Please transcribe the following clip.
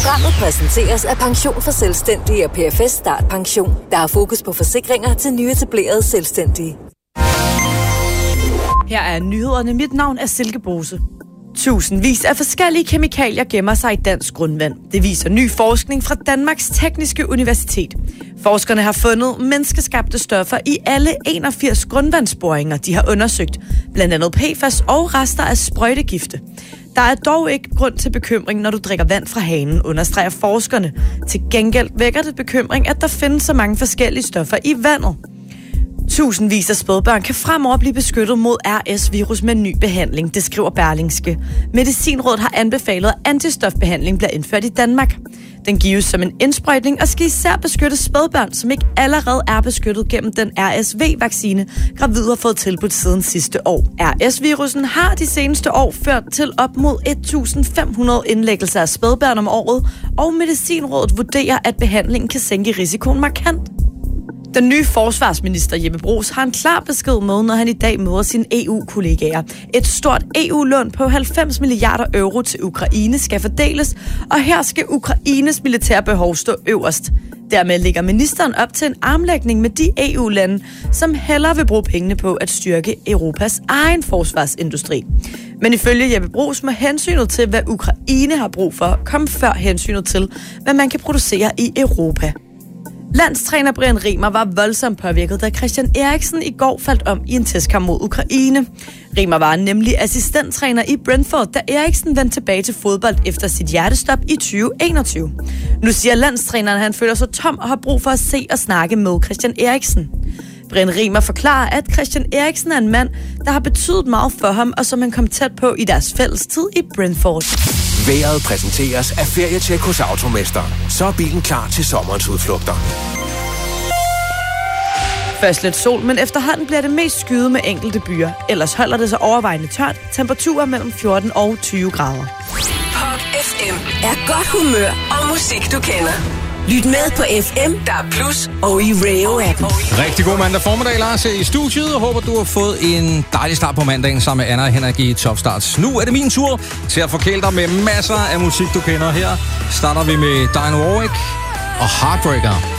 Programmet præsenteres af Pension for Selvstændige og PFS Start Pension. Der er fokus på forsikringer til nyetablerede selvstændige. Her er nyhederne. Mit navn er Silke Bose. Tusindvis af forskellige kemikalier gemmer sig i dansk grundvand. Det viser ny forskning fra Danmarks Tekniske Universitet. Forskerne har fundet menneskeskabte stoffer i alle 81 grundvandsboringer, de har undersøgt. Blandt andet PFAS og rester af sprøjtegifte. Der er dog ikke grund til bekymring, når du drikker vand fra hanen, understreger forskerne. Til gengæld vækker det bekymring, at der findes så mange forskellige stoffer i vandet. Tusindvis af spædbørn kan fremover blive beskyttet mod RS-virus med ny behandling, det skriver Berlingske. Medicinrådet har anbefalet, at antistofbehandling bliver indført i Danmark. Den gives som en indsprøjtning og skal især beskytte spædbørn, som ikke allerede er beskyttet gennem den RSV-vaccine, gravide har fået tilbudt siden sidste år. RS-virusen har de seneste år ført til op mod 1.500 indlæggelser af spædbørn om året, og Medicinrådet vurderer, at behandlingen kan sænke risikoen markant. Den nye forsvarsminister Jeppe Bruus har en klar besked med, når han i dag møder sine EU-kollegaer. Et stort EU-lån på 90 milliarder euro til Ukraine skal fordeles, og her skal Ukraines militære behov stå øverst. Dermed ligger ministeren op til en armlægning med de EU-lande, som hellere vil bruge pengene på at styrke Europas egen forsvarsindustri. Men ifølge Jeppe Bruus må hensynet til, hvad Ukraine har brug for, komme før hensynet til, hvad man kan producere i Europa. Landstræner Brian Riemer var voldsomt påvirket, da Christian Eriksen i går faldt om i en testkamp mod Ukraine. Riemer var nemlig assistenttræner i Brentford, da Eriksen vendte tilbage til fodbold efter sit hjertestop i 2021. Nu siger landstræneren, at han føler sig tom og har brug for at se og snakke med Christian Eriksen. Brian Riemer forklarer, at Christian Eriksen er en mand, der har betydet meget for ham, og som han kom tæt på i deres fælles tid i Brentford. Vejret præsenteres af Ferietjek hos Automester. Så er bilen klar til sommerens udflugter. Først lidt sol, men efterhånden bliver det mest skyet med enkelte byer. Ellers holder det sig overvejende tørt. Temperaturer mellem 14 og 20 grader. Pop FM er godt humør og musik, du kender. Lyt med på FM, der er Plus og i Rayo-appen. Rigtig god mandag formiddag, Lars, i studiet. Og håber, du har fået en dejlig start på mandagen sammen med Anna og Henrik i Top Starts. Nu er det min tur til at forkæle dig med masser af musik, du kender. Her starter vi med Dino Warwick og Heartbreaker.